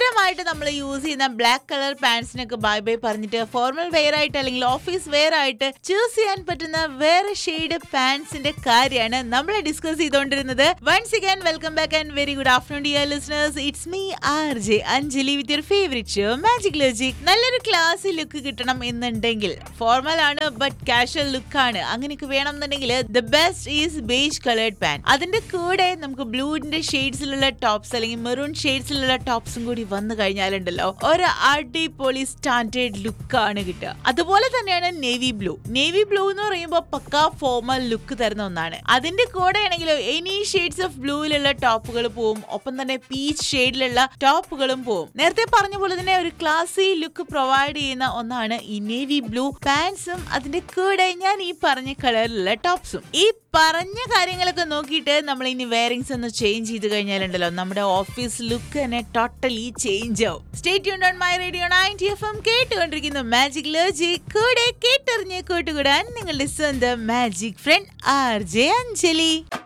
സ്ഥിരമായിട്ട് നമ്മൾ യൂസ് ചെയ്യുന്ന ബ്ലാക്ക് കളർ പാൻസിനൊക്കെ ബൈ ബൈ പറഞ്ഞിട്ട് ഫോർമൽ വെയർ ആയിട്ട് അല്ലെങ്കിൽ ഓഫീസ് വെയർ ആയിട്ട് ചൂസ് ചെയ്യാൻ പറ്റുന്ന വേറെ ഷെയ്ഡ് പാൻസിന്റെ കാര്യമാണ് നമ്മൾ ഡിസ്കസ് ചെയ്തുകൊണ്ടിരുന്നത്. Once again welcome back and very good afternoon dear listeners. It's me RJ Anjali with your favourite show magic logic. നല്ലൊരു ക്ലാസ് ലുക്ക് കിട്ടണം എന്നുണ്ടെങ്കിൽ ഫോർമൽ ആണ് ബട്ട് കാഷ്വൽ ലുക്ക് ആണ് അങ്ങനെയൊക്കെ വേണം എന്നുണ്ടെങ്കിൽ the best is beige coloured pan. അതിന്റെ കൂടെ നമുക്ക് ബ്ലൂവിന്റെ ഷെയ്ഡ്സിലുള്ള ടോപ്സ് അല്ലെങ്കിൽ മെറൂൺ ഷെയ്ഡ്സിലുള്ള ടോപ്സും കൂടി വന്നു കഴിഞ്ഞാലുണ്ടല്ലോ ഒരു അടിപൊളി സ്റ്റാൻഡേർഡ് ലുക്കാണ് കിട്ടുക. അതുപോലെ തന്നെയാണ് നേവി ബ്ലൂ. നേവി ബ്ലൂ എന്ന് പറയുമ്പോൾ പക്കാ ഫോർമൽ ലുക്ക് തരുന്ന ഒന്നാണ്. അതിന്റെ കൂടെ ആണെങ്കിലോ എനി ഷെയ്ഡ്സ് ഓഫ് ബ്ലൂയിലുള്ള ടോപ്പുകൾ പോവും, ഒപ്പം തന്നെ പീച്ച് ഷെയ്ഡിലുള്ള ടോപ്പുകളും പോവും. നേരത്തെ പറഞ്ഞ പോലെ തന്നെ ഒരു ക്ലാസി ലുക്ക് പ്രൊവൈഡ് ചെയ്യുന്ന ഒന്നാണ് ഈ നേവി ബ്ലൂ പാൻസും അതിന്റെ കൂടെ ഞാൻ ഈ പറഞ്ഞ കളറിലുള്ള ടോപ്സും. ഈ പറഞ്ഞ കാര്യങ്ങളൊക്കെ നോക്കിയിട്ട് നമ്മൾ ഇനി വെയറിംഗ്സ് ഒന്ന് ചേഞ്ച് ചെയ്ത് കഴിഞ്ഞാലുണ്ടല്ലോ നമ്മുടെ ഓഫീസ് ലുക്ക് തന്നെ ടോട്ടലി ചേഞ്ച് ആവും. Stay tuned on my radio 90 FM കേട്ടുകൊണ്ടിരിക്കുന്നു മാജിക് ലോജിക്. കൂടെ കേട്ടറിഞ്ഞ് കൂട്ടുകൂടാൻ നിങ്ങളുടെ സ്വന്തം മാജിക് ഫ്രണ്ട് RJ അഞ്ജലി.